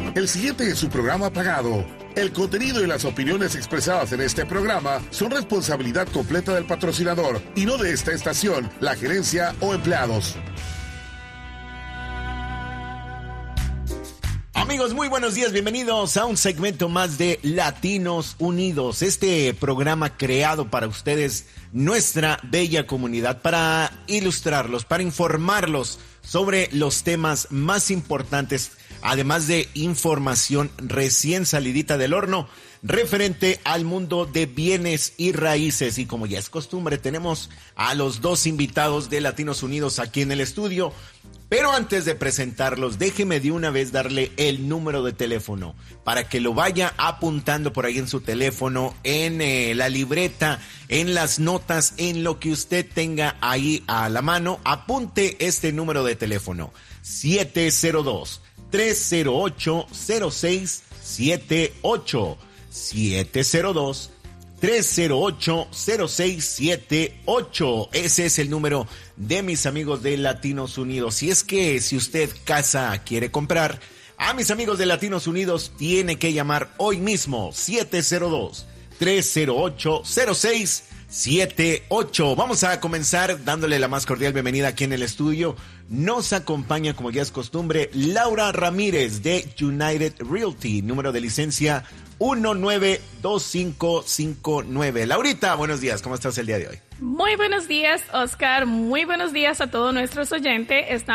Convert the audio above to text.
El siguiente es su programa pagado. El contenido y las opiniones expresadas en este programa son responsabilidad completa del patrocinador y no de esta estación, la gerencia o empleados. Amigos, muy buenos días, bienvenidos a un segmento más de Latinos Unidos, este programa creado para ustedes, nuestra bella comunidad, para ilustrarlos, para informarlos sobre los temas más importantes, además de información recién salidita del horno, referente al mundo de bienes y raíces. Y como ya es costumbre, tenemos a los dos invitados de Latinos Unidos aquí en el estudio. Pero antes de presentarlos, déjeme de una vez darle el número de teléfono para que lo vaya apuntando por ahí en su teléfono, en la libreta, en las notas, en lo que usted tenga ahí a la mano. Apunte este número de teléfono: 702-308-0678. 702-308-0678. Ese es el número de mis amigos de Latinos Unidos. Y es que si usted casa quiere comprar, a mis amigos de Latinos Unidos tiene que llamar hoy mismo. 702-308-0678. Vamos a comenzar dándole la más cordial bienvenida aquí en el estudio. Nos acompaña, como ya es costumbre, Laura Ramírez de United Realty, número de licencia 192559. Laurita, buenos días, ¿cómo estás el día de hoy? Muy buenos días, Oscar. Muy buenos días a todos nuestros oyentes.